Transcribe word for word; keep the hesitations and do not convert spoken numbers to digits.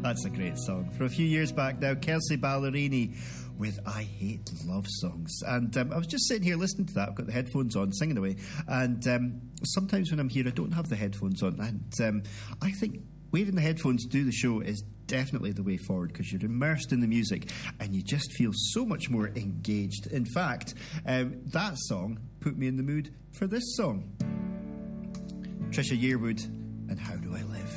That's a great song. From a few years back now, Kelsey Ballerini with I Hate Love Songs. And um, I was just sitting here listening to that. I've got the headphones on, singing away. And um, sometimes when I'm here, I don't have the headphones on. And um, I think wearing the headphones to do the show is definitely the way forward, because you're immersed in the music and you just feel so much more engaged. In fact, um, that song put me in the mood for this song. Trisha Yearwood and How Do I Live?